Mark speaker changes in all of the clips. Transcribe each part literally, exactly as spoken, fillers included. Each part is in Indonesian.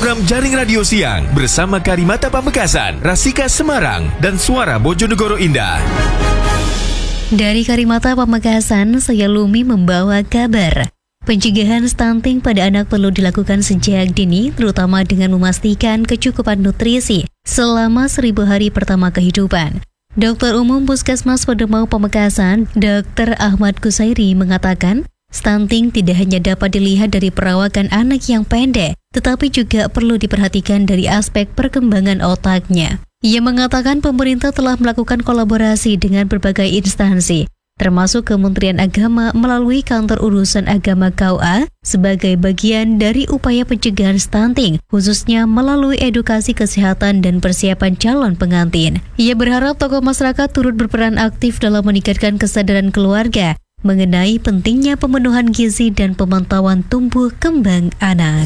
Speaker 1: program Jaring Radio Siang bersama Karimata Pamekasan, Rasika Semarang, dan Suara Bojonegoro Indah.
Speaker 2: Dari Karimata Pamekasan, saya Lumi membawa kabar. Pencegahan stunting pada anak perlu dilakukan sejak dini, terutama dengan memastikan kecukupan nutrisi selama seribu hari pertama kehidupan. Dokter Umum Puskesmas Pademau Pamekasan, Dokter Ahmad Kusairi mengatakan, stunting tidak hanya dapat dilihat dari perawakan anak yang pendek, tetapi juga perlu diperhatikan dari aspek perkembangan otaknya. Ia mengatakan pemerintah telah melakukan kolaborasi dengan berbagai instansi, termasuk Kementerian Agama melalui Kantor Urusan Agama K U A sebagai bagian dari upaya pencegahan stunting, khususnya melalui edukasi kesehatan dan persiapan calon pengantin. Ia berharap tokoh masyarakat turut berperan aktif dalam meningkatkan kesadaran keluarga mengenai pentingnya pemenuhan gizi dan pemantauan tumbuh kembang anak.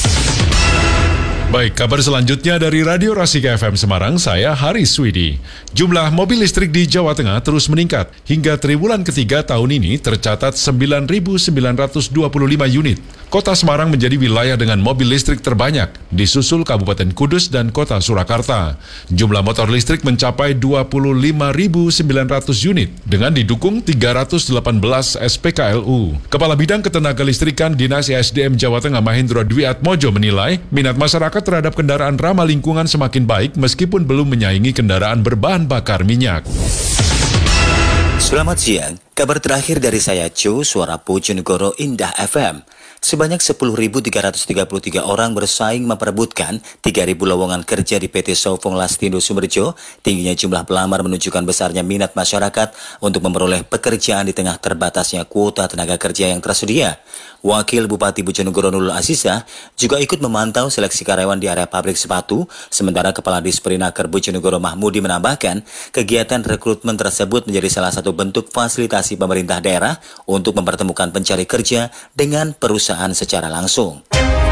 Speaker 3: Baik, kabar selanjutnya dari Radio Rasika F M Semarang, saya Haris Widi. Jumlah mobil listrik di Jawa Tengah terus meningkat. Hingga triwulan ketiga tahun ini tercatat sembilan ribu sembilan ratus dua puluh lima unit. Kota Semarang menjadi wilayah dengan mobil listrik terbanyak, disusul Kabupaten Kudus dan Kota Surakarta. Jumlah motor listrik mencapai dua puluh lima ribu sembilan ratus unit, dengan didukung tiga ratus delapan belas S P K L U. Kepala Bidang Ketenagalistrikan Dinas S D M Jawa Tengah Mahendra Dwi Atmojo menilai, minat masyarakat terhadap kendaraan ramah lingkungan semakin baik meskipun belum menyaingi kendaraan berbahan bakar minyak.
Speaker 4: Selamat siang, kabar terakhir dari saya Cu, Suara Bojonegoro Indah F M. Sebanyak sepuluh ribu tiga ratus tiga puluh tiga orang bersaing memperebutkan tiga ribu lowongan kerja di P T Sofong Lastindo Sumerjo. Tingginya jumlah pelamar menunjukkan besarnya minat masyarakat untuk memperoleh pekerjaan di tengah terbatasnya kuota tenaga kerja yang tersedia. Wakil Bupati Bojonegoro Nurul Azizah juga ikut memantau seleksi karyawan di area pabrik sepatu, sementara Kepala Disperinaker Bojonegoro Mahmudi menambahkan, kegiatan rekrutmen tersebut menjadi salah satu bentuk fasilitasi pemerintah daerah untuk mempertemukan pencari kerja dengan perusahaan secara langsung.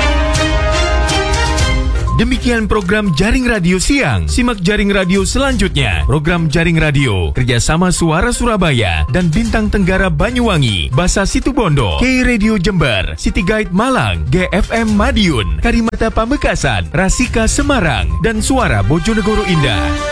Speaker 1: Demikian program Jaring Radio Siang. Simak Jaring Radio selanjutnya. Program Jaring Radio kerjasama Suara Surabaya dan Bintang Tenggara Banyuwangi, Basa Situbondo, K Radio Jember, City Guide Malang, G F M Madiun, Karimata Pamekasan, Rasika Semarang, dan Suara Bojonegoro Indah.